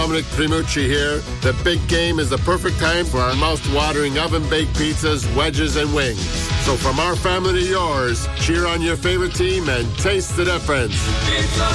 Dominic Primucci here. The big game is the perfect time for our mouth-watering oven-baked pizzas, wedges, and wings. So from our family to yours, cheer on your favorite team and taste the difference.